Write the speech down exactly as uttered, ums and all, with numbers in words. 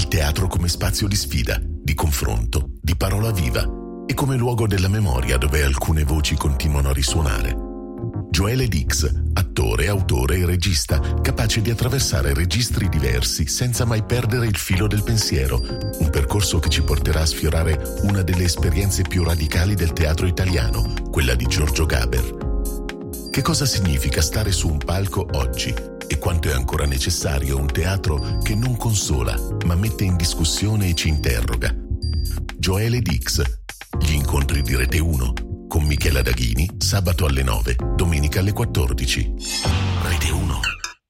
il teatro come spazio di sfida, di confronto, di parola viva e come luogo della memoria dove alcune voci continuano a risuonare. Joele Dix, attore, autore e regista, capace di attraversare registri diversi senza mai perdere il filo del pensiero, un percorso che ci porterà a sfiorare una delle esperienze più radicali del teatro italiano, quella di Giorgio Gaber. Che cosa significa stare su un palco oggi e quanto è ancora necessario un teatro che non consola, ma mette in discussione e ci interroga? Joele Dix, gli incontri di Rete uno, con Michela Daghini, sabato alle nove, domenica alle quattordici. Rete uno.